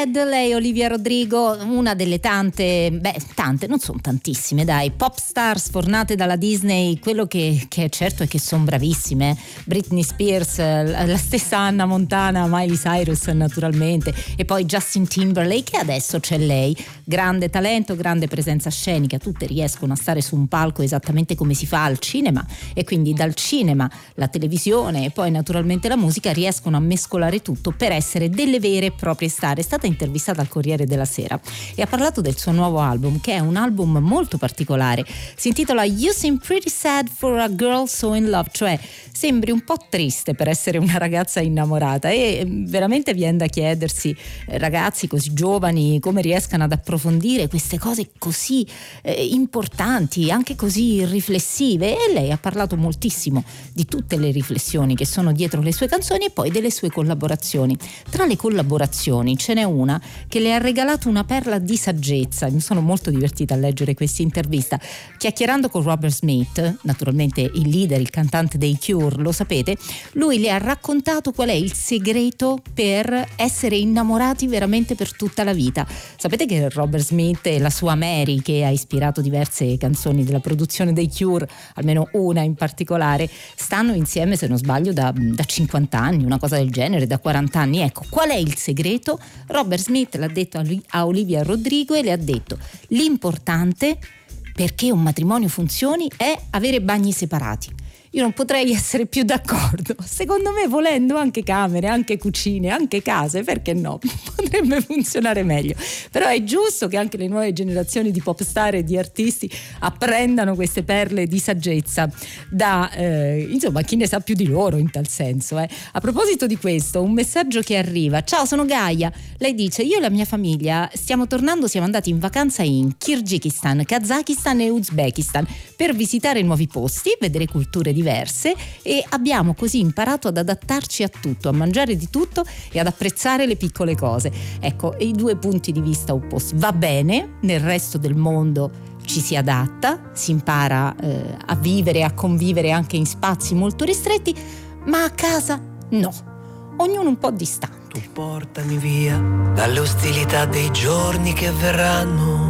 Lei Olivia Rodrigo, una delle tante, non sono tantissime dai, pop star sfornate dalla Disney. Quello che è certo è che sono bravissime, Britney Spears, la stessa Hannah Montana, Miley Cyrus naturalmente, e poi Justin Timberlake, e adesso c'è lei, grande talento, grande presenza scenica, tutte riescono a stare su un palco esattamente come si fa al cinema, e quindi dal cinema, la televisione e poi naturalmente la musica riescono a mescolare tutto per essere delle vere e proprie star. È stata intervistata al Corriere della Sera e ha parlato del suo nuovo album, che è un album molto particolare. Si intitola You Seem Pretty Sad for a Girl So in Love, cioè sembri un po' triste per essere una ragazza innamorata, e veramente viene da chiedersi, ragazzi così giovani, come riescano ad approfondire queste cose così importanti, anche così riflessive. E lei ha parlato moltissimo di tutte le riflessioni che sono dietro le sue canzoni e poi delle sue collaborazioni. Tra le collaborazioni ce n'è una che le ha regalato una perla di saggezza. Mi sono molto divertita a leggere questa intervista. Chiacchierando con Robert Smith, naturalmente il leader, il cantante dei Cure, lo sapete, lui le ha raccontato qual è il segreto per essere innamorati veramente per tutta la vita. Sapete che Robert Smith e la sua Mary, che ha ispirato diverse canzoni della produzione dei Cure, almeno una in particolare, stanno insieme, se non sbaglio, da 50 anni, una cosa del genere, da 40 anni. Ecco, qual è il segreto? Robert Smith l'ha detto a Olivia Rodrigo e le ha detto: l'importante perché un matrimonio funzioni è avere bagni separati. Io non potrei essere più d'accordo. Secondo me, volendo anche camere, anche cucine, anche case, perché no? Potrebbe funzionare meglio. Però è giusto che anche le nuove generazioni di pop star e di artisti apprendano queste perle di saggezza da insomma, chi ne sa più di loro in tal senso. A proposito di questo, un messaggio che arriva. Ciao, sono Gaia. Lei dice: io e la mia famiglia stiamo tornando, siamo andati in vacanza in Kirghizistan, Kazakistan e Uzbekistan per visitare nuovi posti, vedere culture diverse, e abbiamo così imparato ad adattarci a tutto, a mangiare di tutto e ad apprezzare le piccole cose. Ecco, i due punti di vista opposti. Va bene, nel resto del mondo ci si adatta, si impara a vivere, a convivere anche in spazi molto ristretti, ma a casa no, ognuno un po' distante. Tu portami via dalle ostilità dei giorni che verranno,